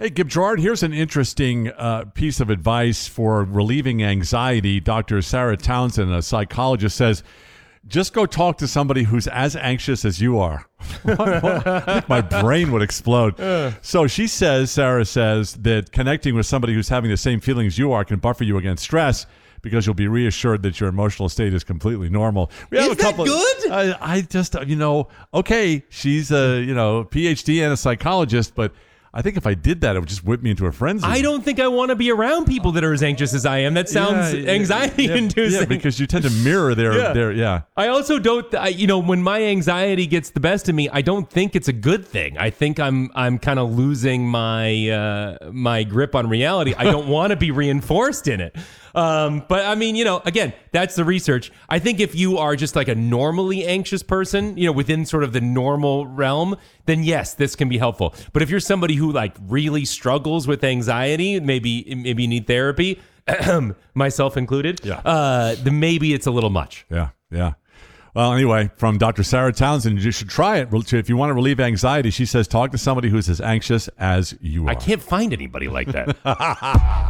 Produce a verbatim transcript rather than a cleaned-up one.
Hey, Gib Gerard, here's an interesting uh, piece of advice for relieving anxiety. Doctor Sarah Townsend, a psychologist, says, just go talk to somebody who's as anxious as you are. I think my brain would explode. Uh. So she says, Sarah says, that connecting with somebody who's having the same feelings you are can buffer you against stress because you'll be reassured that your emotional state is completely normal. We have is a couple that good? Of, I, I just, you know, okay, she's a, you know, P H D and a psychologist, but I think if I did that, it would just whip me into a frenzy. I don't think I want to be around people that are as anxious as I am. That sounds yeah, anxiety-inducing. Yeah, yeah, because you tend to mirror their, yeah. their, yeah. I also don't, I, you know, when my anxiety gets the best of me, I don't think it's a good thing. I think I'm, I'm kind of losing my, uh, my grip on reality. I don't want to be reinforced in it. Um, but I mean, you know, again, that's the research. I think if you are just like a normally anxious person, you know, within sort of the normal realm, then yes, this can be helpful. But if you're somebody who like really struggles with anxiety, maybe maybe you need therapy, myself included, yeah. uh, then maybe it's a little much. Yeah, yeah. Well, anyway, from Doctor Sarah Townsend, you should try it. If you want to relieve anxiety, she says talk to somebody who's as anxious as you are. I can't find anybody like that.